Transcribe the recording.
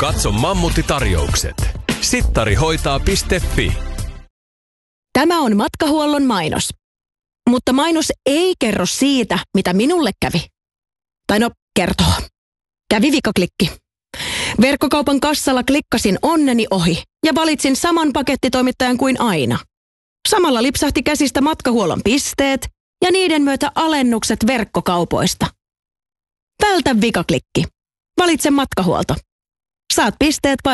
Katso Mammutti-tarjoukset. Sittarihoitaa.fi. Tämä on matkahuollon mainos. Mutta mainos ei kerro siitä, mitä minulle kävi. Tai no, kertoo. Kävi vikaklikki. Verkkokaupan kassalla klikkasin onneni ohi ja valitsin saman pakettitoimittajan kuin aina. Samalla lipsahti käsistä matkahuollon pisteet ja niiden myötä alennukset verkkokaupoista. Vältä vikaklikki. Valitse matkahuolto. Saat pisteet